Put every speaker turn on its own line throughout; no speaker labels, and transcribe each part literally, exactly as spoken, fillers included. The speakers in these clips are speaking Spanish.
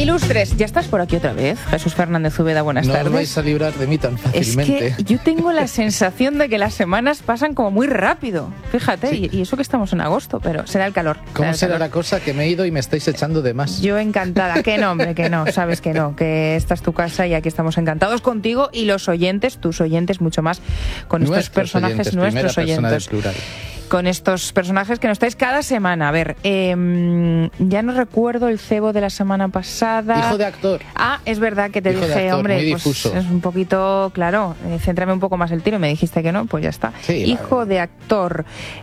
Ilustres, ya estás por aquí otra vez, Jesús Fernández Úbeda, buenas
no
tardes.
No vais a librar de mí tan fácilmente.
Es que yo tengo la sensación de que las semanas pasan como muy rápido, fíjate, sí. y, y eso que estamos en agosto, pero será el calor.
¿Cómo será,
será
calor? La cosa que me he ido y me estáis echando de más?
Yo encantada, que no, hombre, que no, sabes que no, que esta es tu casa y aquí estamos encantados contigo y los oyentes, tus oyentes mucho más, con nuestros estos personajes,
oyentes,
nuestros oyentes. Con estos personajes que nos traes cada semana. A ver, eh, ya no recuerdo el cebo de la semana pasada.
Hijo de actor.
Ah, es verdad que te
Hijo
dije,
de actor,
hombre,
muy
pues
difuso.
es un poquito, claro, eh, céntrame un poco más el tiro. Me dijiste que no, pues ya está.
Sí,
Hijo
vale.
de actor.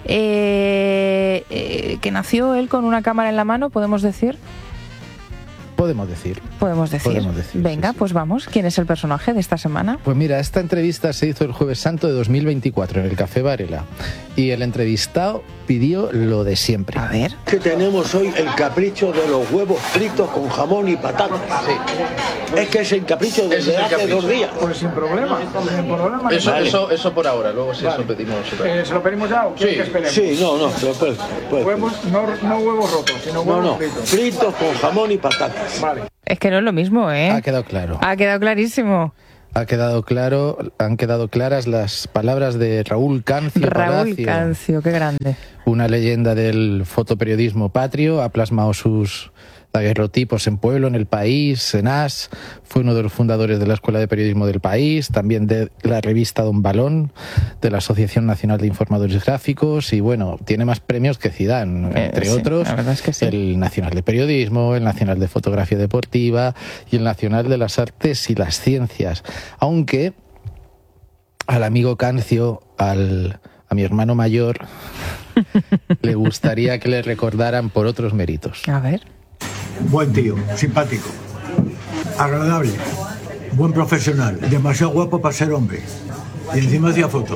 Eh, eh, que nació él con una cámara en la mano, ¿podemos decir?
Podemos decir.
Podemos decir.
Podemos decir
Venga,
sí, sí.
pues vamos. ¿Quién es el personaje de esta semana?
Pues mira, esta entrevista se hizo el Jueves Santo de dos mil veinticuatro en el Café Varela y el entrevistado pidió lo de siempre.
A ver.
Que tenemos hoy el capricho de los huevos fritos con jamón y patatas.
Sí.
Es que es el capricho desde
es el
hace
capricho.
dos días.
Pues sin problema, sin problema.
Eso,
Vale.
eso, eso por ahora, luego si
Vale.
eso pedimos.
Eh, ¿Se lo pedimos ya o quiere
Sí.
que esperemos?
Sí, no, no, pero pues, pues,
Huevos, no, no huevos rotos, sino
no,
huevos
no,
fritos.
fritos con jamón y patatas.
Vale.
Es que no es lo mismo, ¿eh?
Ha quedado claro.
Ha quedado clarísimo.
Ha quedado claro, han quedado claras las palabras de Raúl Cancio
Raúl
Palacio,
Cancio, qué grande.
una leyenda del fotoperiodismo patrio, ha plasmado sus daguerrotipos en Pueblo, en El País, en As, fue uno de los fundadores de la Escuela de Periodismo del País, también de la revista Don Balón, de la Asociación Nacional de Informadores Gráficos, y bueno, tiene más premios que Zidane,
Eh,
entre
sí,
otros,
la verdad es que sí.
el Nacional de Periodismo, el Nacional de Fotografía Deportiva y el Nacional de las Artes y las Ciencias, aunque al amigo Cancio, al, a mi hermano mayor, le gustaría que le recordaran por otros méritos.
A ver.
Buen tío, simpático, agradable, buen profesional, demasiado guapo para ser hombre. Y encima hacía fotos.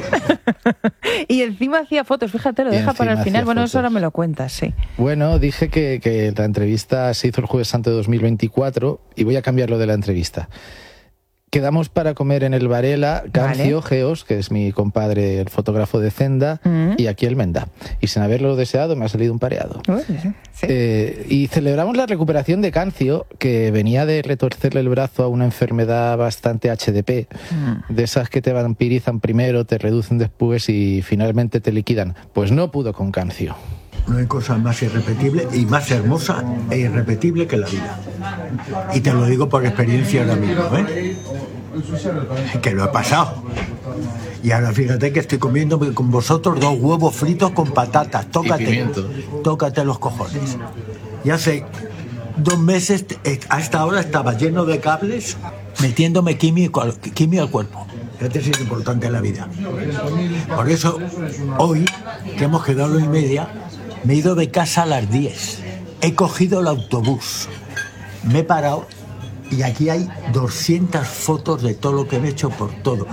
Y encima hacía fotos, fíjate, lo
Y
deja para el
encima
final.
hacía
Bueno, eso
fotos.
ahora me lo cuentas, sí.
Bueno, dije que, que la entrevista se hizo el Jueves Santo de dos mil veinticuatro y voy a cambiar lo de la entrevista. Quedamos para comer en el Varela, Cancio,
Vale.
Geos, que es mi compadre, el fotógrafo de Zenda,
Mm.
y aquí el Menda. Y sin haberlo deseado me ha salido un pareado.
Uy, sí. Sí.
Eh, y celebramos la recuperación de Cancio, que venía de retorcerle el brazo a una enfermedad bastante H D P,
Mm.
de esas que te vampirizan primero, te reducen después y finalmente te liquidan. Pues no pudo con Cancio.
No hay cosa más irrepetible y más hermosa e irrepetible que la vida. Y te lo digo por experiencia ahora mismo, ¿eh? Que lo he pasado. Y ahora fíjate que estoy comiendo con vosotros dos huevos fritos con patatas. Tócate.
pimiento.
Tócate los cojones. Y hace dos meses, eh, a esta hora estaba lleno de cables metiéndome quimio, quimio al cuerpo. Fíjate si es importante en la vida. Por eso, hoy, que hemos quedado a las nueve y media, me he ido de casa a las diez. He cogido el autobús. Me he parado y aquí hay doscientas fotos de todo lo que he hecho por todo.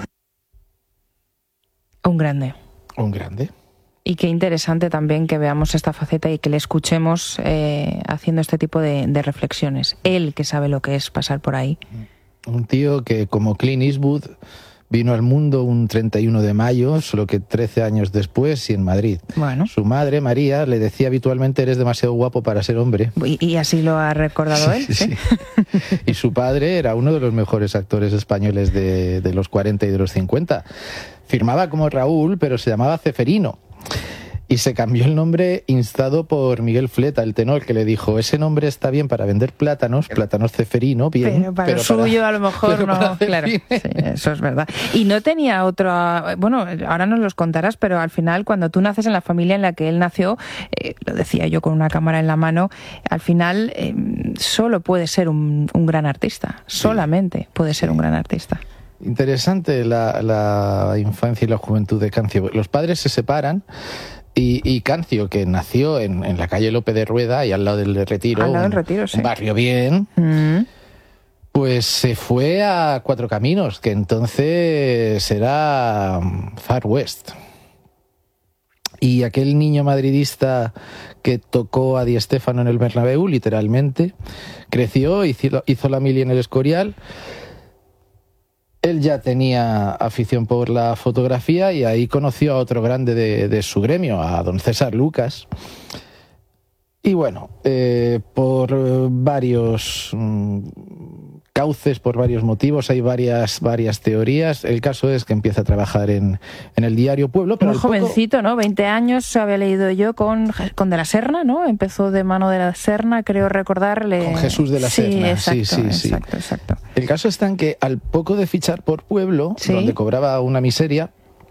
Un grande.
Un grande.
Y qué interesante también que veamos esta faceta y que le escuchemos eh, haciendo este tipo de, de reflexiones. Él que sabe lo que es pasar por ahí.
Un tío que, como Clint Eastwood, vino al mundo un treinta y uno de mayo, solo que trece años después, y en Madrid.
Bueno.
Su madre, María, le decía habitualmente: eres demasiado guapo para ser hombre.
Y, y así lo ha recordado él.
Sí, sí. Y su padre era uno de los mejores actores españoles de, de los cuarenta y de los cincuenta. Firmaba como Raúl, pero se llamaba Ceferino. Y se cambió el nombre instado por Miguel Fleta, el tenor, que le dijo: ese nombre está bien para vender plátanos, plátanos Ceferino, bien.
Pero para
pero
el suyo a lo mejor
pero
no,
para hacer
claro,
cine.
sí, eso es verdad. Y no tenía otro, bueno, ahora nos los contarás, pero al final cuando tú naces en la familia en la que él nació, eh, lo decía yo con una cámara en la mano, al final eh, solo puede ser un, un gran artista, solamente puede ser un gran artista.
Interesante la, la infancia y la juventud de Cancio. Los padres se separan. Y, y Cancio, que nació en, en la calle Lope de Rueda y al lado del Retiro,
Al lado del
un,
Retiro, sí.
un barrio bien,
Mm.
pues se fue a Cuatro Caminos, que entonces era Far West. Y aquel niño madridista que tocó a Di Stéfano en el Bernabéu, literalmente, creció, hizo, hizo la mili en el Escorial. Él ya tenía afición por la fotografía y ahí conoció a otro grande de, de su gremio, a don César Lucas. Y bueno, eh, por varios mmm, cauces, por varios motivos, hay varias varias teorías. El caso es que empieza a trabajar en, en el diario Pueblo. Pero
muy jovencito, poco... ¿no? veinte años había leído yo con, con De la Serna, ¿no? Empezó de mano de la Serna, creo recordarle.
Con Jesús de la
sí,
Serna,
exacto,
sí, sí, sí.
Exacto, exacto.
El caso está en que al poco de fichar por Pueblo, ¿sí? donde cobraba una miseria,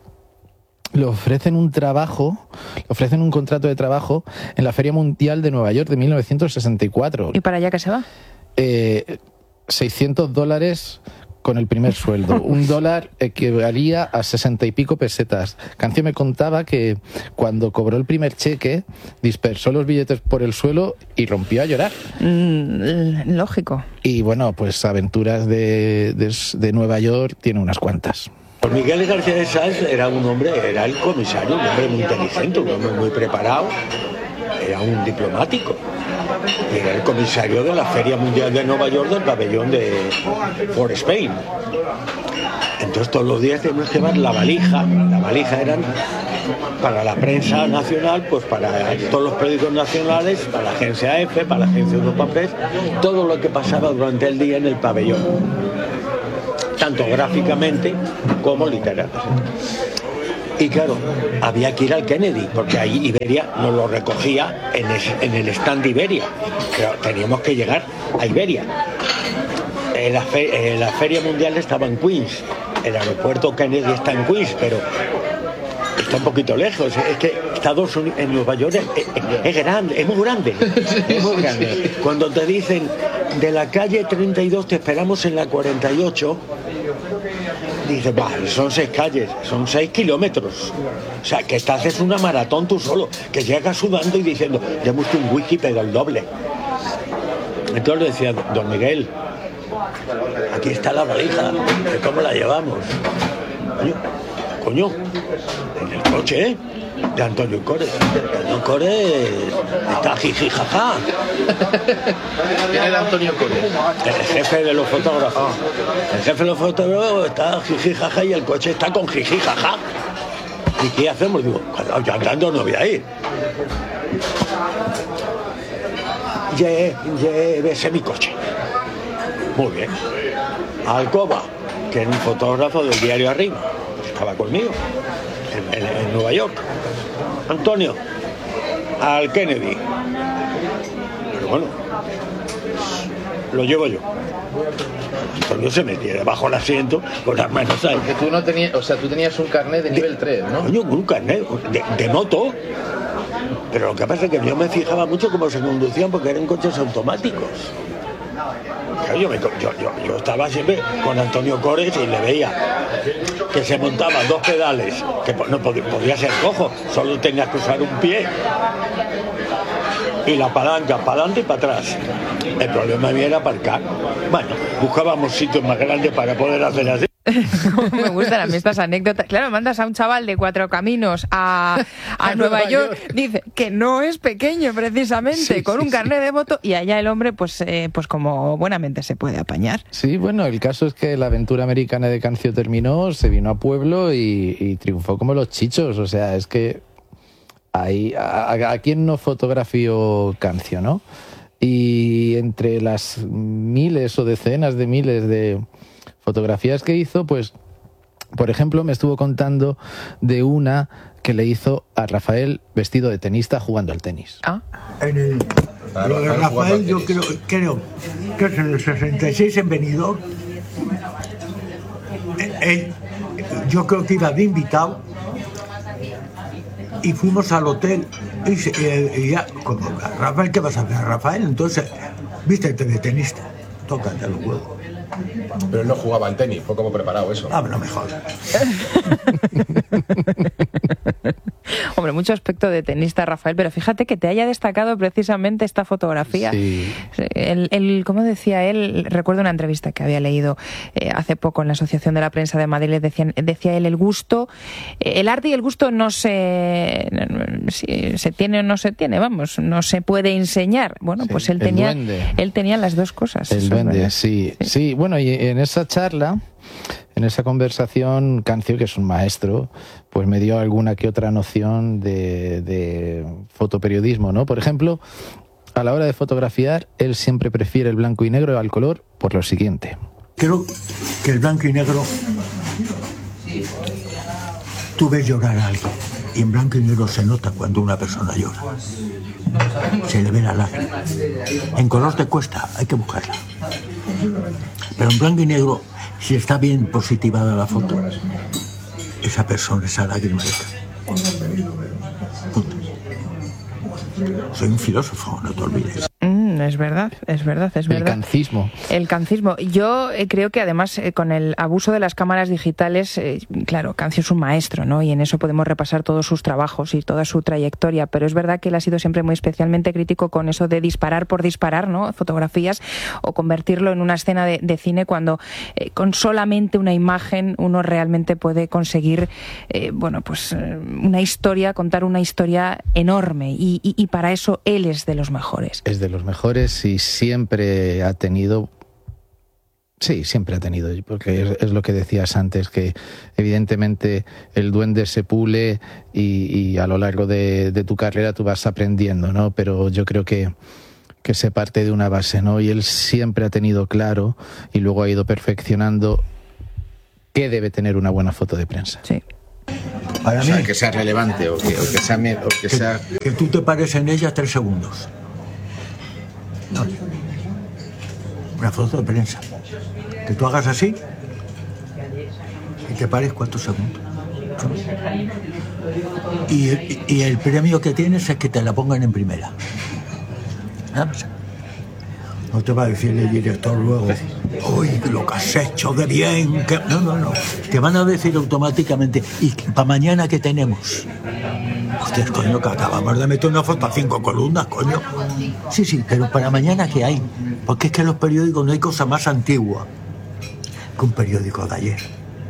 le ofrecen un trabajo, le ofrecen un contrato de trabajo en la Feria Mundial de Nueva York de mil novecientos sesenta y cuatro.
¿Y para allá qué se va?
Eh, seiscientos dólares con el primer sueldo. Un dólar equivalía a sesenta y pico pesetas. Cancio me contaba que cuando cobró el primer cheque, dispersó los billetes por el suelo y rompió a llorar.
Mm, lógico.
Y bueno, pues aventuras de, de, de Nueva York tiene unas cuantas.
Miguel García de Sales era un hombre, era el comisario, un hombre muy inteligente, un hombre muy preparado, era un diplomático. Era el comisario de la Feria Mundial de Nueva York del pabellón de For Spain. Entonces todos los días teníamos que llevar la valija, la valija eran para la prensa nacional, pues para todos los periódicos nacionales, para la agencia EFE, para la agencia Europa Press, todo lo que pasaba durante el día en el pabellón, tanto gráficamente como literalmente. Y claro, había que ir al Kennedy, porque ahí Iberia nos lo recogía en, es, en el stand de Iberia. Pero teníamos que llegar a Iberia. Eh, la, fe, eh, la Feria Mundial estaba en Queens. El aeropuerto Kennedy está en Queens, pero está un poquito lejos. Es que Estados Unidos, en Nueva York es, es, es grande, es muy grande. Es muy grande. Cuando te dicen de la calle treinta y dos te esperamos en la cuarenta y ocho, dices, vale, son seis calles, son seis kilómetros. O sea, que estás haces una maratón tú solo, que llegas sudando y diciendo, ya hemos un whisky, pero el doble. Entonces le decía, don Miguel, aquí está la valija, ¿cómo la llevamos? Coño, coño, en el coche, ¿eh? De Antonio Cores. Antonio Cores está jiji jaja.
¿Quién era Antonio Cores?
El jefe de los fotógrafos. El jefe de los fotógrafos está jiji jaja y el coche está con jiji jaja. ¿Y qué hacemos? Digo, yo andando no voy a ir. Lle, llévese mi coche. Muy bien. Alcoba, que era un fotógrafo del diario Arriba, estaba conmigo en, en, en Nueva York. Antonio, al Kennedy. Pero bueno, lo llevo yo. Antonio se metía debajo del asiento con las manos ahí.
Porque tú no tenías, o sea, tú tenías un carnet de nivel tres, ¿no?
Coño, un carnet de, de moto. Pero lo que pasa es que yo me fijaba mucho cómo se conducían porque eran coches automáticos. Claro, yo, me, yo, yo, yo estaba siempre con Antonio Cores y le veía que se montaba dos pedales, que no podía, podía ser cojo, solo tenías que usar un pie. Y la palanca, para adelante y para atrás. El problema mío era aparcar. Bueno, buscábamos sitios más grandes para poder hacer así.
Me gustan a mí estas anécdotas. Claro, mandas a un chaval de Cuatro Caminos a, a, a Nueva, Nueva York, York, dice que no es pequeño precisamente, sí, con sí, un carnet sí. de moto, y allá el hombre, pues, eh, pues como buenamente se puede apañar.
Sí, bueno, el caso es que la aventura americana de Cancio terminó, se vino a Pueblo y, y triunfó como los chichos. O sea, es que ahí, a, a, a quién no fotografió Cancio, ¿no? Y entre las miles o decenas de miles de fotografías que hizo, pues, por ejemplo, me estuvo contando de una que le hizo a Rafael vestido de tenista jugando al tenis.
Ah.
En el, ah, lo de Rafael, yo creo, creo que es en el sesenta y seis en Benidorm. Él, yo creo que iba de invitado y fuimos al hotel y, y ya, como, Rafael, ¿qué vas a hacer, Rafael? Entonces, vístete de tenista, tócate los huevos.
Pero él no jugaba al tenis, fue como preparado eso.
Habla mejor.
Hombre, mucho aspecto de tenista, Rafael, pero fíjate que te haya destacado precisamente esta fotografía.
Sí.
El, el, como decía él, recuerdo una entrevista que había leído eh, hace poco en la Asociación de la Prensa de Madrid, decían, decía él, el gusto, el arte y el gusto no se, si se tiene o no se tiene, vamos, no se puede enseñar. Bueno, sí, pues él tenía, él tenía las dos cosas.
El duende, sí, sí. Sí, bueno, y en esa charla, en esa conversación, Cancio, que es un maestro, pues me dio alguna que otra noción de, de fotoperiodismo, ¿no? Por ejemplo, a la hora de fotografiar, él siempre prefiere el blanco y negro al color por lo siguiente.
Creo que el blanco y negro, tú ves llorar a alguien y en blanco y negro se nota cuando una persona llora. Se le ve la lágrima. En color te cuesta, hay que buscarla. Pero en blanco y negro, si está bien positivada la foto, esa persona, esa lágrima está. Punto. Soy un filósofo, no te olvides.
Mm, es verdad, es verdad, es verdad.
El cancismo.
El cancismo. Yo eh, creo que además eh, con el abuso de las cámaras digitales, eh, claro, Cancio es un maestro, ¿no? Y en eso podemos repasar todos sus trabajos y toda su trayectoria, pero es verdad que él ha sido siempre muy especialmente crítico con eso de disparar por disparar, ¿no? Fotografías, o convertirlo en una escena de, de cine cuando eh, con solamente una imagen uno realmente puede conseguir, eh, bueno, pues eh, una historia, contar una historia enorme, y, y, y para eso él es de los mejores.
Es de los mejores y siempre ha tenido... Sí, siempre ha tenido, porque es, es lo que decías antes, que evidentemente el duende se pule y, y a lo largo de, de tu carrera tú vas aprendiendo, ¿no? Pero yo creo que, que se parte de una base, ¿no? Y él siempre ha tenido claro y luego ha ido perfeccionando qué debe tener una buena foto de prensa.
Sí.
Para
O
mí,
sea, que sea relevante o que, o que sea... O que
que,
sea...
que tú te pares en ella tres segundos. No. Una foto de prensa. Que tú hagas así y te pares cuatro segundos. Y, y, y el premio que tienes es que te la pongan en primera. Nada más. No te va a decir el director luego, uy, lo que has hecho de bien. Que... No, no, no. Te van a decir automáticamente, ¿y para mañana qué tenemos? Hostias, coño, que acabamos de meter una foto a cinco columnas, coño. Sí, sí, pero para mañana ¿qué hay? Porque es que en los periódicos no hay cosa más antigua que un periódico de ayer.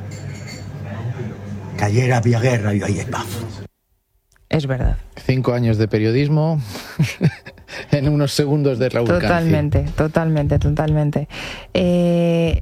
Que ayer había guerra y hoy hay paz.
Es verdad.
Cinco años de periodismo en unos segundos de Raúl Cancio.
Totalmente, totalmente, totalmente. Eh,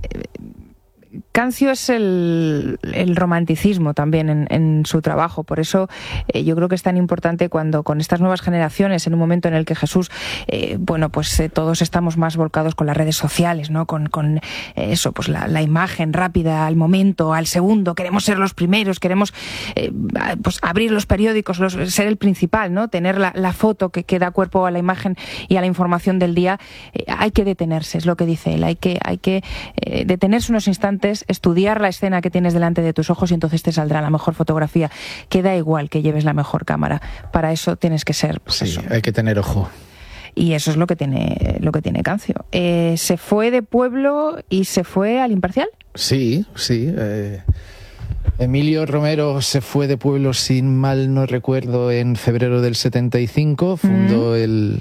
Cancio es el, el romanticismo también en, en su trabajo, por eso eh, yo creo que es tan importante cuando con estas nuevas generaciones, en un momento en el que Jesús, eh, bueno, pues eh, todos estamos más volcados con las redes sociales, ¿no? Con, con eh, eso, pues la, la imagen rápida, al momento, al segundo, queremos ser los primeros, queremos eh, pues abrir los periódicos, los, ser el principal, ¿no? Tener la, la foto que, que da cuerpo a la imagen y a la información del día. Eh, hay que detenerse, es lo que dice él, hay que, hay que eh, detenerse unos instantes, estudiar la escena que tienes delante de tus ojos y entonces te saldrá la mejor fotografía. Que da igual que lleves la mejor cámara. Para eso tienes que ser, pues
Sí,
eso.
hay que tener ojo.
Y eso es lo que tiene, lo que tiene Cancio. Eh, se fue de Pueblo y se fue al Imparcial.
Sí, sí. Eh, Emilio Romero se fue de Pueblo, sin mal no recuerdo, en febrero del setenta y cinco. Fundó mm. el...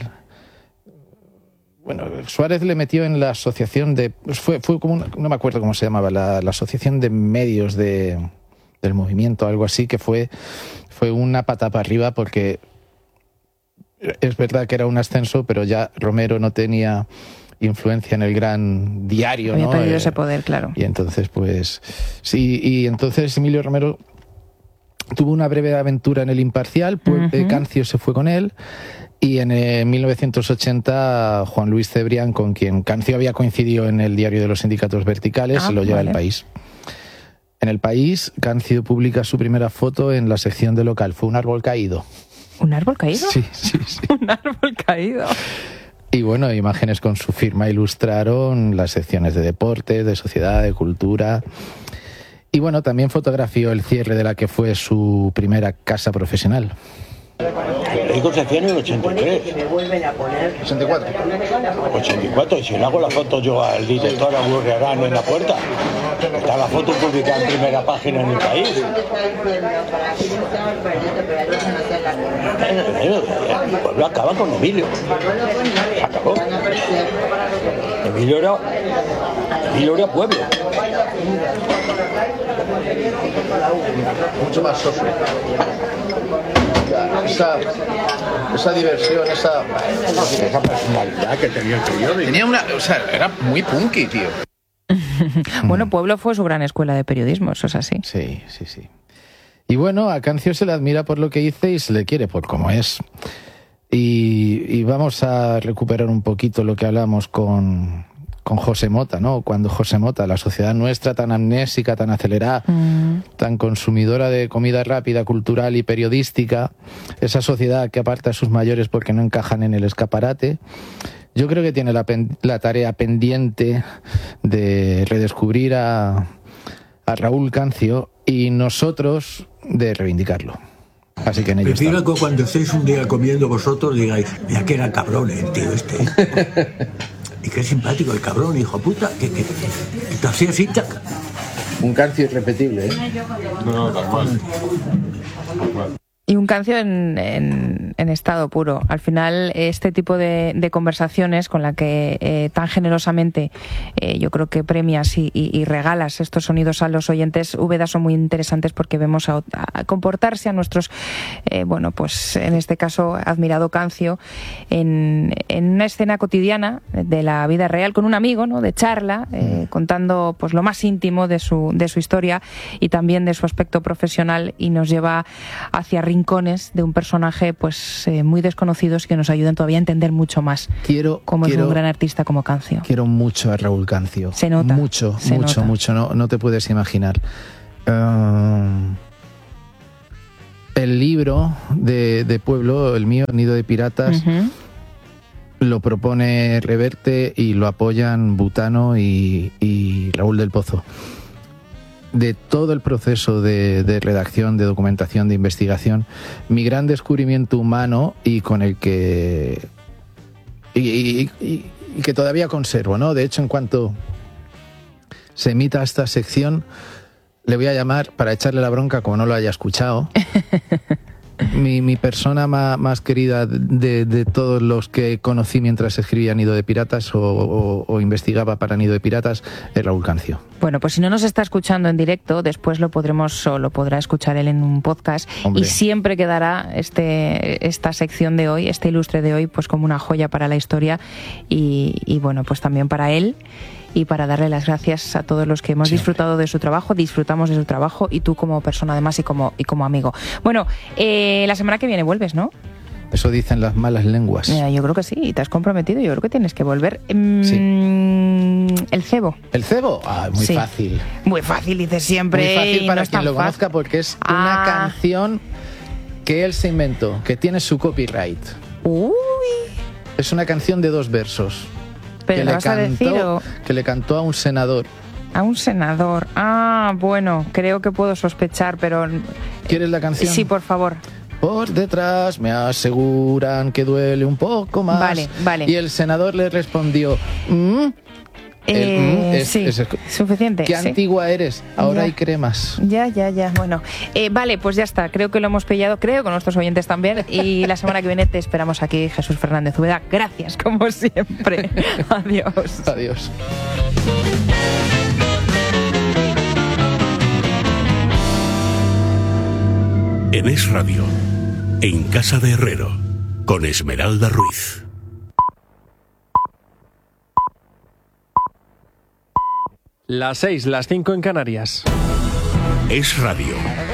Bueno, Suárez le metió en la asociación de... Fue, fue como una, no me acuerdo cómo se llamaba, la, la asociación de medios de, del movimiento, algo así, que fue, fue una pata para arriba porque es verdad que era un ascenso, pero ya Romero no tenía influencia en el gran diario,
Había
¿no?
perdido
Eh,
ese poder, claro.
Y entonces, pues... Sí, y entonces Emilio Romero tuvo una breve aventura en el Imparcial, pues, uh-huh. Cancio se fue con él. Y en eh, mil novecientos ochenta, Juan Luis Cebrián, con quien Cancio había coincidido en el Diario de los Sindicatos Verticales,
ah,
se lo lleva
vale.
al País. En el País, Cancio publica su primera foto en la sección de local. Fue un árbol caído.
¿Un árbol caído?
Sí, sí, sí.
Un árbol caído.
Y bueno, imágenes con su firma ilustraron las secciones de deportes, de sociedad, de cultura. Y bueno, también fotografió el cierre de la que fue su primera casa profesional.
El periódico se hacía en el ochenta y tres.
¿ochenta y cuatro?
ochenta y cuatro, y si le hago la foto yo al director Agurriarán en la puerta, está la foto publicada en primera página en El País. El pueblo acaba con Emilio. Se acabó. Emilio era, Emilio era pueblo.
Mucho más socio. Esa, esa diversión, esa...
Esa personalidad que tenía el periódico.
Tenía una... O sea, era muy punky, tío.
Bueno, Pueblo fue su gran escuela de periodismo, eso es así.
Sí, sí, sí. Y bueno, a Cancio se le admira por lo que hice y se le quiere por cómo es. Y, y vamos a recuperar un poquito lo que hablamos con, con José Mota, ¿no? Cuando José Mota, la sociedad nuestra tan amnésica, tan acelerada, mm. tan consumidora de comida rápida, cultural y periodística, esa sociedad que aparta a sus mayores porque no encajan en el escaparate, yo creo que tiene la, pen, la tarea pendiente de redescubrir a, a Raúl Cancio y nosotros de reivindicarlo. Así que en ello
prefiero
estamos.
que cuando estéis un día comiendo vosotros digáis, mira que era cabrón el tío este. Y qué simpático el cabrón, hijo puta. Que, que, que, que así así.
Un Cancio irrepetible, ¿eh?
No, no, tal cual. Tal cual.
Y un Cancio en, en, en estado puro. Al final, este tipo de, de conversaciones con la que eh, tan generosamente eh, yo creo que premias y, y, y regalas estos sonidos a los oyentes, Úbeda, son muy interesantes porque vemos a, a comportarse a nuestros, eh, bueno, pues en este caso, admirado Cancio, en, en una escena cotidiana de la vida real con un amigo, ¿no? De charla, eh, contando pues lo más íntimo de su, de su historia y también de su aspecto profesional, y nos lleva hacia rincones de un personaje pues eh, muy desconocidos que nos ayudan todavía a entender mucho más
quiero,
cómo
quiero,
es un gran artista como Cancio.
Quiero mucho a Raúl Cancio.
Se nota.
Mucho,
se
mucho,
nota.
mucho. No, no te puedes imaginar. Uh, el libro de, de Pueblo, el mío, Nido de Piratas, uh-huh. lo propone Reverte y lo apoyan Butano y, y Raúl del Pozo. De todo el proceso de, de redacción, de documentación, de investigación, mi gran descubrimiento humano y con el que y, y, y, y que todavía conservo, ¿no? De hecho, en cuanto se emita esta sección, le voy a llamar, para echarle la bronca como no lo haya escuchado, mi, mi persona más, más querida de, de todos los que conocí mientras escribía Nido de Piratas o, o, o investigaba para Nido de Piratas, es Raúl Cancio.
Bueno, pues si no nos está escuchando en directo, después lo podremos o lo podrá escuchar él en un podcast. Hombre. Y siempre quedará este esta sección de hoy, este ilustre de hoy, pues como una joya para la historia y, y bueno, pues también para él. Y para darle las gracias a todos los que hemos sí, disfrutado de su trabajo, disfrutamos de su trabajo, y tú como persona además y como, y como amigo. Bueno, eh, la semana que viene vuelves, ¿no?
Eso dicen las malas lenguas.
Mira, yo creo que sí, y te has comprometido, yo creo que tienes que volver. Mm,
sí.
El cebo.
¿El cebo? Ah, muy
sí.
fácil.
Muy fácil, dices siempre.
Muy fácil para
no
quien lo conozca,
fácil.
Porque es
ah.
una canción que él se inventó, que tiene su copyright.
Uy.
Es una canción de dos versos.
Pero
que, le
vas a decir,
cantó,
o...
que le cantó a un senador.
A un senador. Ah, bueno, creo que puedo sospechar, pero...
¿Quieres la canción?
Sí, por favor.
Por detrás me aseguran que duele un poco más.
Vale, vale.
Y el senador le respondió... ¿Mm?
Eh,
el, mm, es,
sí,
es, es,
suficiente.
Qué
sí.
antigua eres, ahora
ya.
hay cremas.
Ya, ya, ya, bueno. Eh, vale, pues ya está, creo que lo hemos pillado, creo con nuestros oyentes también, y la semana que viene te esperamos aquí, Jesús Fernández Úbeda. Gracias, como siempre. Adiós.
Adiós.
En Es Radio, en Casa de Herrero, con Esmeralda Ruiz.
Las seis, las cinco en Canarias.
Es Radio.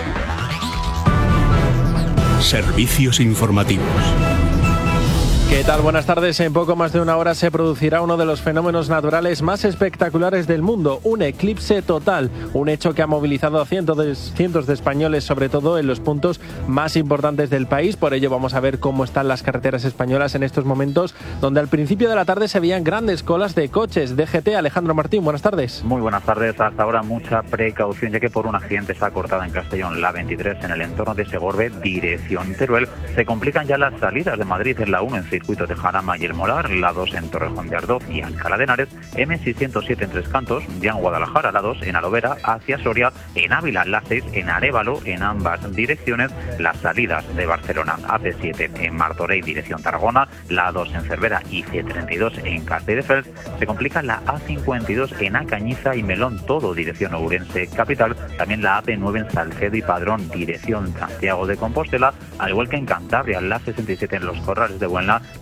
Servicios informativos.
¿Qué tal? Buenas tardes. En poco más de una hora se producirá uno de los fenómenos naturales más espectaculares del mundo, un eclipse total, un hecho que ha movilizado a cientos de, cientos de españoles, sobre todo en los puntos más importantes del país. Por ello vamos a ver cómo están las carreteras españolas en estos momentos, donde al principio de la tarde se veían grandes colas de coches. D G T, Alejandro Martín, buenas tardes.
Muy buenas tardes. Hasta ahora mucha precaución, ya que por un accidente está cortada en Castellón la veintitrés en el entorno de Segorbe, dirección Teruel. Se complican ya las salidas de Madrid en la uno en circuito de Jarama y El Molar, la dos en Torrejón de Ardoz y Alcalá de Henares, eme seiscientos siete en Tres Cantos, ya en Guadalajara, la dos en Alovera hacia Soria, en Ávila, la seis en Arévalo, en ambas direcciones, las salidas de Barcelona, A C siete en Martorell, dirección Tarragona, la dos en Cervera y ce treinta y dos en Castelldefels. Se complica la A cincuenta y dos en Acañiza y Melón, todo dirección Ourense capital, también la A P nueve en Salcedo y Padrón, dirección Santiago de Compostela, al igual que en Cantabria, la sesenta y siete en Los Corrales de Buenla,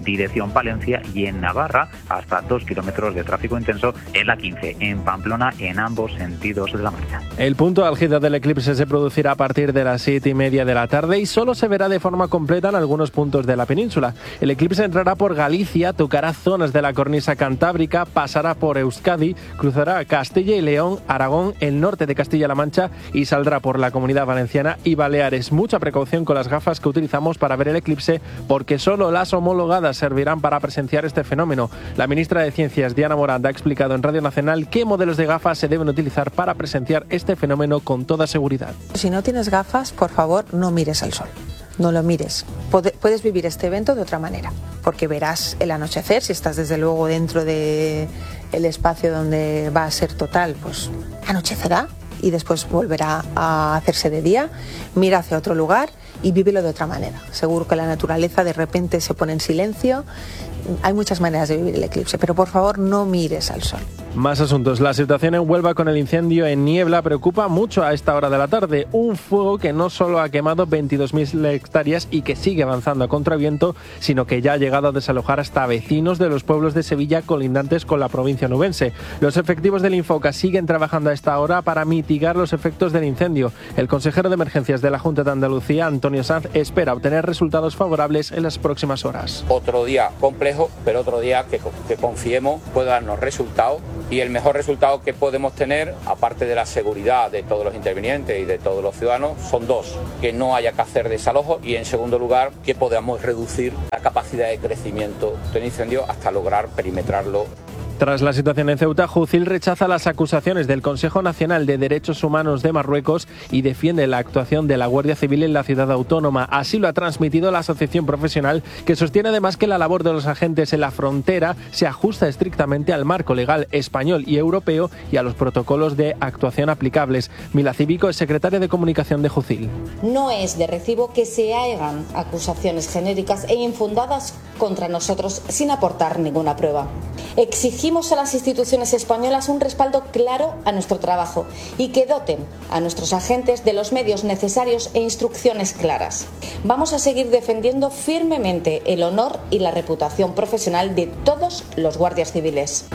dirección Palencia, y en Navarra hasta dos kilómetros de tráfico intenso en la quince, en Pamplona, en ambos sentidos de la marcha.
El punto álgido del eclipse se producirá a partir de las siete y media de la tarde y solo se verá de forma completa en algunos puntos de la península. El eclipse entrará por Galicia, tocará zonas de la cornisa cantábrica, pasará por Euskadi, cruzará Castilla y León, Aragón, el norte de Castilla-La Mancha y saldrá por la Comunidad Valenciana y Baleares. Mucha precaución con las gafas que utilizamos para ver el eclipse, porque solo las homologadas servirán para presenciar este fenómeno. La ministra de Ciencias, Diana Morant, ha explicado en Radio Nacional qué modelos de gafas se deben utilizar para presenciar este fenómeno con toda seguridad.
Si no tienes gafas, por favor, no mires al sol. No lo mires. Puedes vivir este evento de otra manera, porque verás el anochecer, si estás desde luego dentro del espacio donde va a ser total, pues anochecerá y después volverá a hacerse de día. Mira hacia otro lugar y vívelo de otra manera. Seguro que la naturaleza de repente se pone en silencio. Hay muchas maneras de vivir el eclipse, pero por favor no mires al sol.
Más asuntos. La situación en Huelva con el incendio en Niebla preocupa mucho a esta hora de la tarde. Un fuego que no solo ha quemado veintidós mil hectáreas y que sigue avanzando a contraviento, sino que ya ha llegado a desalojar hasta vecinos de los pueblos de Sevilla colindantes con la provincia nubense. Los efectivos del Infoca siguen trabajando a esta hora para mitigar los efectos del incendio. El consejero de emergencias de la Junta de Andalucía, Antonio Sanz, espera obtener resultados favorables en las próximas horas.
Otro día complejo, pero otro día que, que confiemos pueda darnos resultados. Y el mejor resultado que podemos tener, aparte de la seguridad de todos los intervinientes y de todos los ciudadanos, son dos: que no haya que hacer desalojo, y en segundo lugar, que podamos reducir la capacidad de crecimiento del incendio hasta lograr perimetrarlo.
Tras la situación en Ceuta, Jucil rechaza las acusaciones del Consejo Nacional de Derechos Humanos de Marruecos y defiende la actuación de la Guardia Civil en la ciudad autónoma. Así lo ha transmitido la asociación profesional, que sostiene además que la labor de los agentes en la frontera se ajusta estrictamente al marco legal español y europeo y a los protocolos de actuación aplicables. Mila Cívico es secretaria de comunicación de Jucil.
No es de recibo que se hagan acusaciones genéricas e infundadas contra nosotros sin aportar ninguna prueba. Exigimos a las instituciones españolas un respaldo claro a nuestro trabajo y que doten a nuestros agentes de los medios necesarios e instrucciones claras. Vamos a seguir defendiendo firmemente el honor y la reputación profesional de todos los guardias civiles.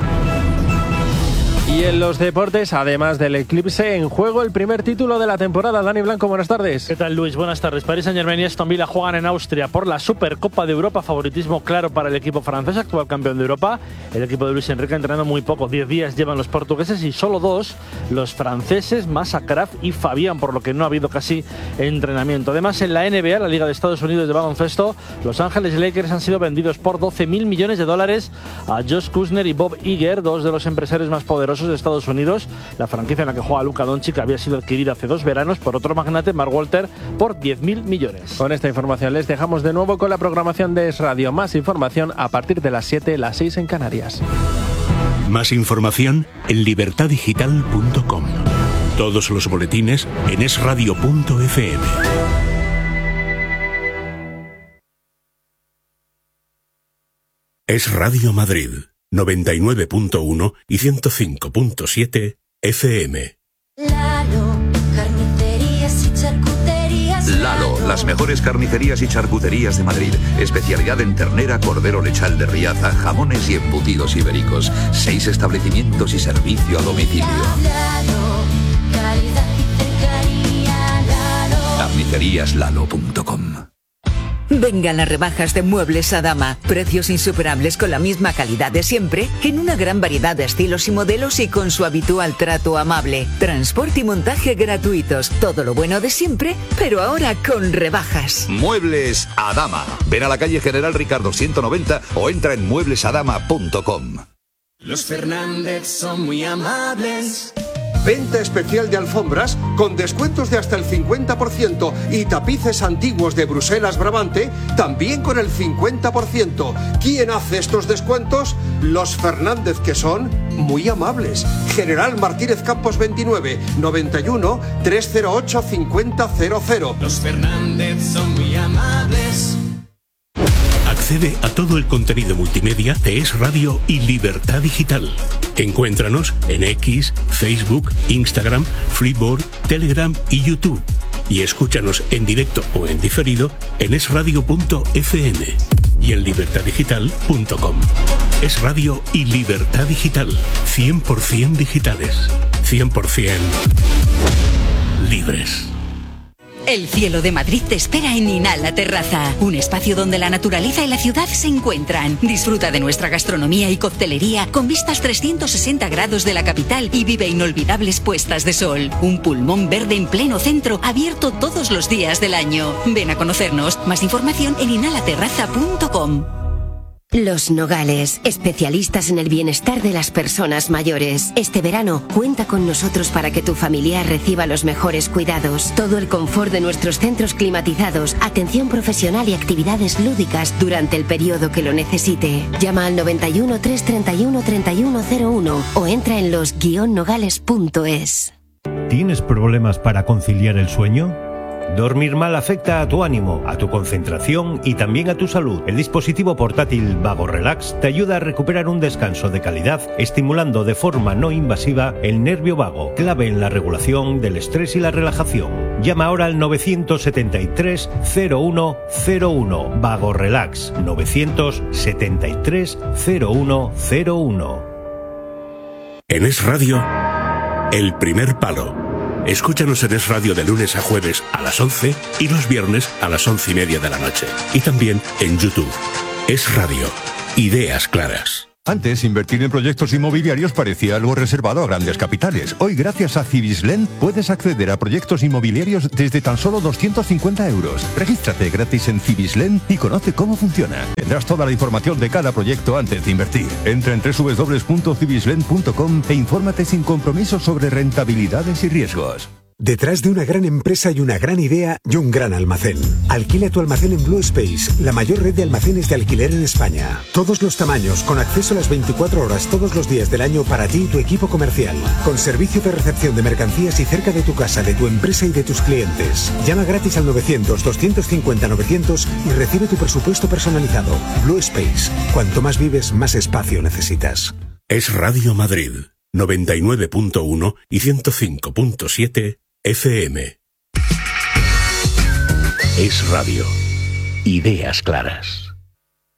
Y en los deportes, además del eclipse, en juego el primer título de la temporada. Dani Blanco, buenas tardes.
¿Qué tal, Luis? Buenas tardes. Paris Saint-Germain y Aston Villa juegan en Austria por la Supercopa de Europa. Favoritismo claro para el equipo francés, actual campeón de Europa. El equipo de Luis Enrique entrenando muy poco. Diez días llevan los portugueses y solo dos los franceses, Massa, Kraft y Fabián, por lo que no ha habido casi entrenamiento. Además, en la N B A, la Liga de Estados Unidos de baloncesto, Los Ángeles Lakers han sido vendidos por doce mil millones de dólares a Josh Kuzner y Bob Iger, dos de los empresarios más poderosos de Estados Unidos. La franquicia en la que juega Luka Doncic había sido adquirida hace dos veranos por otro magnate, Mark Walter, por diez mil millones.
Con esta información les dejamos de nuevo con la programación de Es Radio. Más información a partir de las siete, las seis en Canarias.
Más información en libertad digital punto com. Todos los boletines en es radio punto efe eme. Es Radio Madrid, noventa y nueve punto uno y ciento cinco punto siete efe eme.
Lalo, carnicerías y charcuterías. Lalo, las mejores carnicerías y charcuterías de Madrid. Especialidad en ternera, cordero lechal de Riaza, jamones y embutidos ibéricos. Seis establecimientos y servicio a domicilio. Lalo, calidad y cercanía. Lalo. carnicerías lalo punto com.
Vengan las rebajas de Muebles Adama. Precios insuperables con la misma calidad de siempre, en una gran variedad de estilos y modelos y con su habitual trato amable. Transporte y montaje gratuitos. Todo lo bueno de siempre, pero ahora con rebajas.
Muebles Adama. Ven a la calle General Ricardo ciento noventa o entra en muebles adama punto com.
Los Fernández son muy amables.
Venta especial de alfombras con descuentos de hasta el cincuenta por ciento y tapices antiguos de Bruselas Brabante también con el cincuenta por ciento. ¿Quién hace estos descuentos? Los Fernández, que son muy amables. General Martínez Campos veintinueve, noventa y uno, trescientos ocho, cincuenta cero cero.
Los Fernández son muy amables.
Accede a todo el contenido multimedia de Es Radio y Libertad Digital. Encuéntranos en X, Facebook, Instagram, Freeboard, Telegram y YouTube. Y escúchanos en directo o en diferido en es radio punto efe eme y en libertad digital punto com. Es Radio y Libertad Digital. cien por ciento digitales. cien por ciento libres.
El cielo de Madrid te espera en Inhala Terraza, un espacio donde la naturaleza y la ciudad se encuentran. Disfruta de nuestra gastronomía y coctelería con vistas trescientos sesenta grados de la capital y vive inolvidables puestas de sol. Un pulmón verde en pleno centro, abierto todos los días del año. Ven a conocernos. Más información en inhala terraza punto com.
Los Nogales, especialistas en el bienestar de las personas mayores. Este verano, cuenta con nosotros para que tu familiar reciba los mejores cuidados. Todo el confort de nuestros centros climatizados, atención profesional y actividades lúdicas durante el periodo que lo necesite. Llama al noventa y uno, trescientos treinta y uno, treinta y uno cero uno o entra en los guion nogales punto es.
¿Tienes problemas para conciliar el sueño? Dormir mal afecta a tu ánimo, a tu concentración y también a tu salud. El dispositivo portátil Vago Relax te ayuda a recuperar un descanso de calidad, estimulando de forma no invasiva el nervio vago, clave en la regulación del estrés y la relajación. Llama ahora al novecientos setenta y tres, cero uno cero uno. Vago Relax, novecientos setenta y tres, cero uno cero uno.
En Es Radio, El Primer Palo. Escúchanos en Es Radio de lunes a jueves a las once y los viernes a las once y media de la noche. Y también en YouTube. Es Radio. Ideas claras.
Antes, invertir en proyectos inmobiliarios parecía algo reservado a grandes capitales. Hoy, gracias a Cibislen, puedes acceder a proyectos inmobiliarios desde tan solo doscientos cincuenta euros. Regístrate gratis en Cibislen y conoce cómo funciona. Tendrás toda la información de cada proyecto antes de invertir. Entra en doble u doble u doble u punto cibislen punto com e infórmate sin compromiso sobre rentabilidades y riesgos.
Detrás de una gran empresa hay una gran idea y un gran almacén. Alquila tu almacén en Blue Space, la mayor red de almacenes de alquiler en España. Todos los tamaños, con acceso a las veinticuatro horas todos los días del año para ti y tu equipo comercial. Con servicio de recepción de mercancías y cerca de tu casa, de tu empresa y de tus clientes. Llama gratis al novecientos, doscientos cincuenta, novecientos y recibe tu presupuesto personalizado. Blue Space. Cuanto más vives, más espacio necesitas.
Es Radio Madrid, noventa y nueve punto uno y ciento cinco punto siete efe eme. Es Radio. Ideas claras.